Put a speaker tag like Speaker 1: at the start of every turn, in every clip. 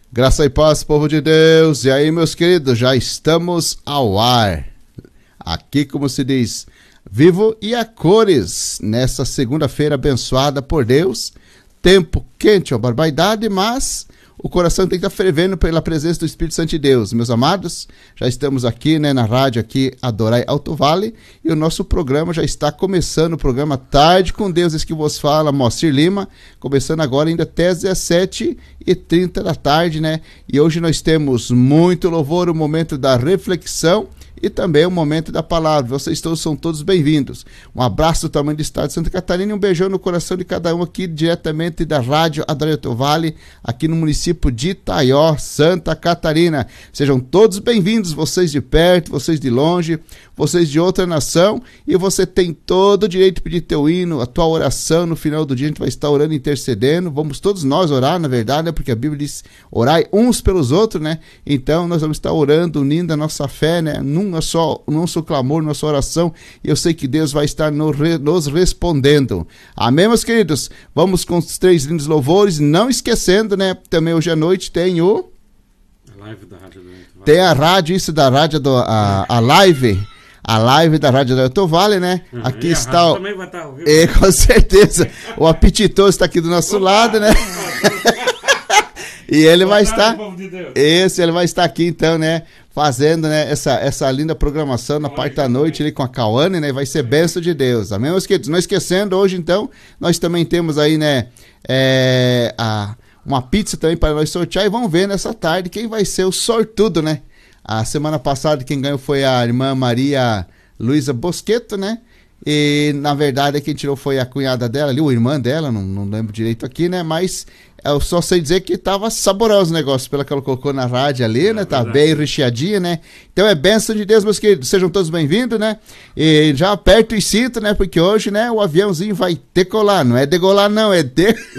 Speaker 1: Graça e paz, povo de Deus. E aí, meus queridos, já estamos ao ar. Aqui, como se diz, vivo e a cores, nessa segunda-feira abençoada por Deus. Tempo quente, ó barbaridade, mas o coração tem que estar fervendo pela presença do Espírito Santo de Deus. Meus amados, já estamos aqui, na rádio aqui, Adorai Alto Vale, e o nosso programa já está começando, o programa Tarde com Deus, esse que vos fala, Moacir Lima, começando agora ainda até às 17h30 da tarde, né? E hoje nós temos muito louvor, o momento da reflexão e também o momento da palavra. Vocês todos são todos bem-vindos. Um abraço do tamanho do estado de Santa Catarina e um beijão no coração de cada um aqui, diretamente da rádio Adorai Alto Vale, aqui no município de Itaió, Santa Catarina. Sejam todos bem-vindos, vocês de perto, vocês de longe, vocês de outra nação, e você tem todo o direito de pedir teu hino, a tua oração. No final do dia a gente vai estar orando, intercedendo. Vamos todos nós orar, na verdade, né? Porque a Bíblia diz orai uns pelos outros, né? Então nós vamos estar orando, unindo a nossa fé, né? Num nosso clamor, nossa oração, e eu sei que Deus vai estar nos respondendo. Amém, meus queridos? Vamos com os 3 lindos louvores, não esquecendo, né? Também hoje à noite tem a live da rádio do Alto Vale. Tem a rádio, isso da rádio, a live da Rádio do Alto Vale, né? Aqui está também vai estar ao vivo. Com certeza. O apetitoso está aqui do nosso lado, né? E ele vai estar. Ele vai estar aqui, então, né? Fazendo, né, essa linda programação na parte da noite ali com a Cauane, né? Vai ser bênção de Deus. Amém, meus queridos? Não esquecendo, hoje, então, nós também temos aí, né? Uma pizza também para nós sortear. E vamos ver nessa tarde quem vai ser o sortudo, né? A semana passada quem ganhou foi a irmã Maria Luísa Bosqueto, né? E na verdade quem tirou foi a cunhada dela ali, o irmã dela, não lembro direito aqui, né? Mas eu só sei dizer que tava saboroso o negócio, pela que ela colocou na rádio ali, né? Tá bem recheadinha, né? Então é bênção de Deus, meus queridos. Sejam todos bem-vindos, né? E já aperta o cinto, né? Porque hoje, né, o aviãozinho vai decolar. Não é degolar, não, é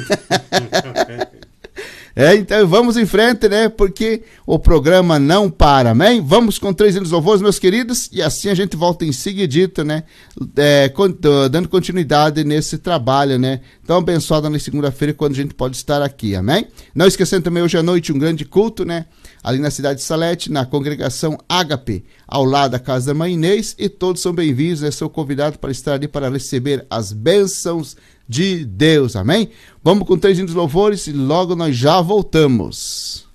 Speaker 1: então vamos em frente, né? Porque o programa não para, amém? Vamos com 3 hinos louvores, meus queridos, e assim a gente volta em seguidito, né? Dando continuidade nesse trabalho, né? Tão abençoada na segunda-feira, quando a gente pode estar aqui, amém? Não esquecendo também hoje à noite um grande culto, né? Ali na cidade de Salete, na congregação Ágape, ao lado da casa da mãe Inês, e todos são bem-vindos, né? Sou convidado para estar ali para receber as bênçãos de Deus, amém? Vamos com 3 hinos louvores e logo nós já voltamos.